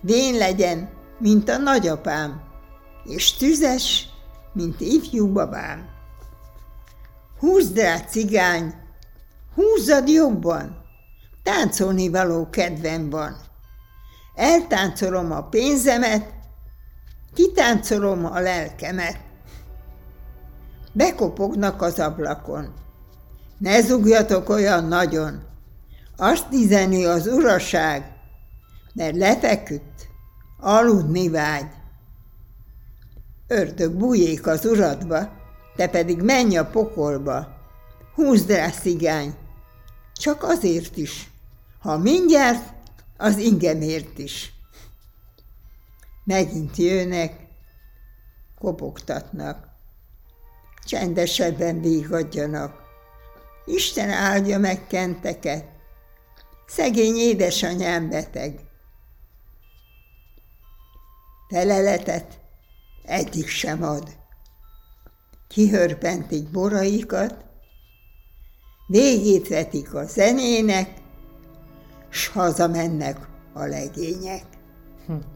vén legyen, mint a nagyapám, és tüzes, mint ifjú babám. Húzd rá, cigány, húzzad jobban, táncolni való kedvem van. Eltáncolom a pénzemet, kitáncolom a lelkemet. Bekopognak az ablakon. Ne zugjatok olyan nagyon, azt üzeni az uraság, mert lefeküdt, aludni vágy. Ördög bújjék az uradba, te pedig menj a pokolba. Húzd rá, cigány, csak azért is, ha mindjárt, az ingemért is. Megint jönnek, kopogtatnak, csendesebben vígadjanak. Isten áldja meg kenteket, szegény édesanyám beteg. Feleletet egyik sem ad. Kihörpentik boraikat, végét vetik a zenének, s hazamennek a legények.